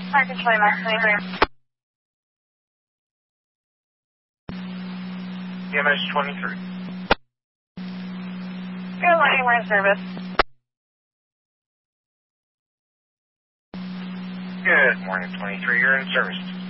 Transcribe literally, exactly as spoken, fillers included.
Marcus Troy, Max twenty-three. E M S twenty-three. Good morning, we're in service. Good morning, twenty-three. You're in service.